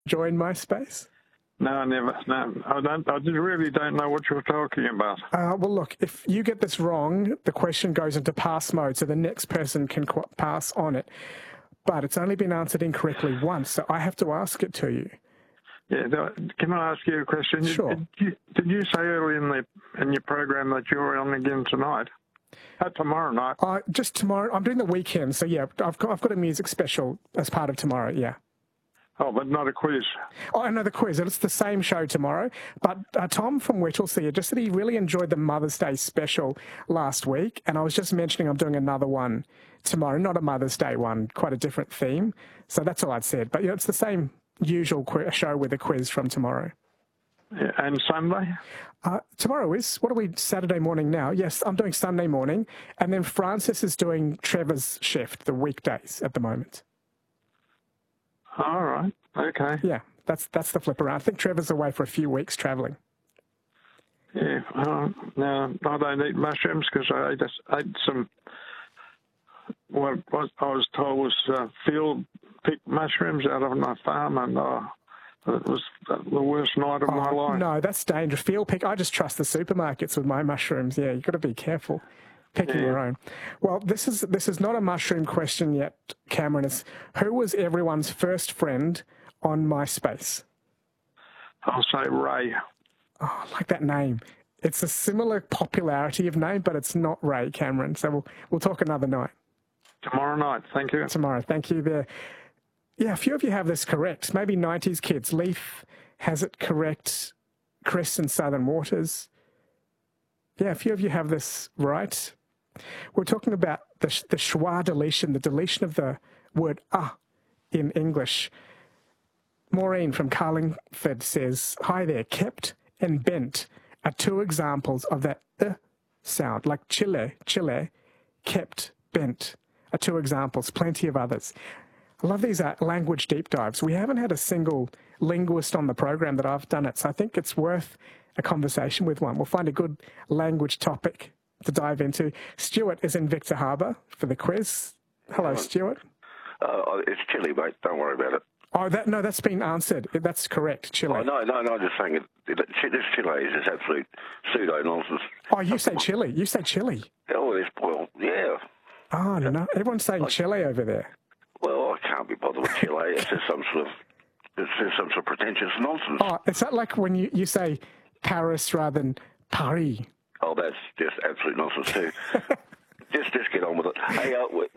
join MySpace? No, never. No, I don't. I just really don't know what you're talking about. Well, look, if you get this wrong, the question goes into pass mode, so the next person can pass on it. But it's only been answered incorrectly once, so I have to ask it to you. Yeah, can I ask you a question? Sure. Did you say early in your program that you're on again tonight? Tomorrow night? Just tomorrow. I'm doing the weekend, so yeah, I've got a music special as part of tomorrow. Yeah. Oh, but not a quiz. Oh, no, the quiz. It's the same show tomorrow. But Tom from Whittlesea just said he really enjoyed the Mother's Day special last week, and I was just mentioning I'm doing another one tomorrow, not a Mother's Day one, quite a different theme. So that's all I'd said. But it's the same usual show with a quiz from tomorrow. Yeah, and Sunday? Tomorrow is, what are we, Saturday morning now? Yes, I'm doing Sunday morning, and then Francis is doing Trevor's shift, the weekdays at the moment. All right. Okay. Yeah, that's the flip around. I think Trevor's away for a few weeks travelling. Yeah. No, I don't eat mushrooms because I ate some. What I was told was field picked mushrooms out of my farm, and it was the worst night of my life. No, that's dangerous. Field pick. I just trust the supermarkets with my mushrooms. Yeah, you've got to be careful picking your own. Well, this is not a mushroom question yet, Cameron. It's who was everyone's first friend on MySpace? I'll say Ray. Oh, I like that name. It's a similar popularity of name, but it's not Ray, Cameron. So we'll talk another night. Tomorrow night. Thank you. Tomorrow. Thank you there. Yeah, a few of you have this correct. Maybe 90s kids. Leaf has it correct. Chris and Southern Waters. Yeah, a few of you have this right. We're talking about the schwa deletion, the deletion of the word in English. Maureen from Carlingford says, hi there, kept and bent are two examples of that sound, like chile, kept, bent are two examples, plenty of others. I love these language deep dives. We haven't had a single linguist on the program that I've done it, so I think it's worth a conversation with one. We'll find a good language topic to dive into. Stuart is in Victor Harbour for the quiz. Hello, Stuart. It's Chile, mate. Don't worry about it. Oh, that's been answered. That's correct, Chile. Oh, no, I'm just saying this Chile is just absolute pseudo-nonsense. Oh, you say Chile. You say Chile. Oh, well, yeah. Oh, no. Everyone's saying Chile over there. Well, I can't be bothered with Chile. It's just some sort of pretentious nonsense. Oh, is that like when you say Paris rather than Paris? Oh, that's just absolute nonsense too. just get on with it. Hey,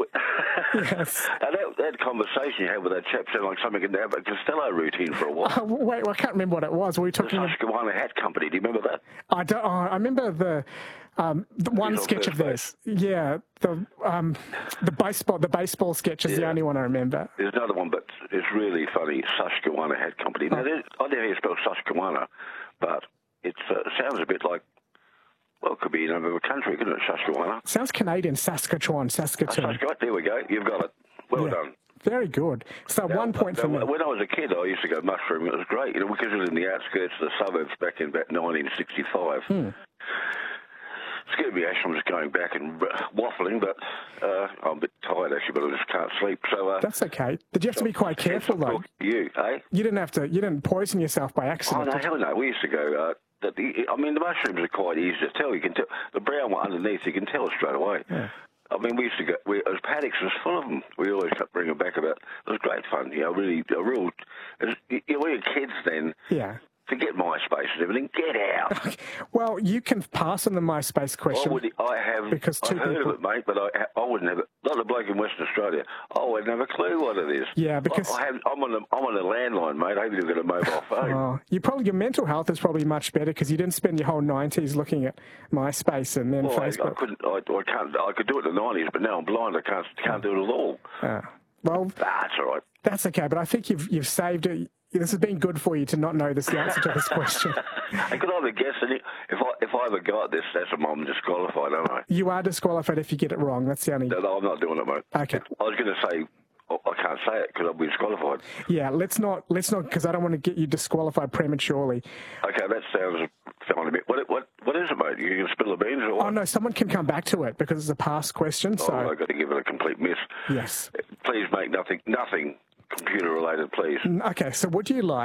yes. That conversation you had with that chap sounded like something in a Costello routine for a while. Wait, I can't remember what it was. Were we talking the Susquehanna Hat Company? Do you remember that? I don't. I remember the one sketch of theirs. Yeah, the baseball sketch is the only one I remember. There's another one, but it's really funny. Susquehanna Hat Company. Now, I don't know how you spell Susquehanna, but it sounds a bit like. Well, it could be another country, couldn't it? Susquehanna. Sounds Canadian. Saskatchewan. There we go. You've got it. Well done. Very good. So now, 1 point for me. When I was a kid, I used to go mushrooming. It was great, because it was in the outskirts of the suburbs back in about 1965. Excuse me, Ash, I'm just going back and waffling, but I'm a bit tired, actually, but I just can't sleep. So that's okay. Did you have to be quite careful, though? You, eh? You didn't poison yourself by accident. Oh, no, hell no. We used to go... the mushrooms are quite easy to tell. You can tell the brown one underneath. You can tell it straight away. Yeah. I mean, we used to go. As paddocks was full of them. We always kept bringing them back about. It was great fun. Really, a real. We were kids then. Yeah. Forget MySpace and everything. Get out. Well, you can pass on the MySpace question. I have heard of it, mate, but I wouldn't have it. Not a bloke in Western Australia. I wouldn't have a clue what it is. Yeah, because I'm on a landline, mate. I haven't even got a mobile phone. Your mental health is probably much better because you didn't spend your whole 90s looking at MySpace and then Facebook. I could do it in the 90s, but now I'm blind. I can't do it at all. Well, that's all right. That's okay, but I think you've saved it. This has been good for you to not know the answer to this question. I could either guess it. If I ever got this, that's a I'm disqualified, aren't I? You are disqualified if you get it wrong. That's the only... No, I'm not doing it, mate. Okay. I was going to say, I can't say it because I'll be disqualified. Yeah, let's not, because I don't want to get you disqualified prematurely. Okay, that sounds fine a bit. What is it, mate? You can spill the beans or what? Oh, no, someone can come back to it because it's a past question. So I've got to give it a complete miss. Yes. Please make nothing computer related, please. Okay, so would you like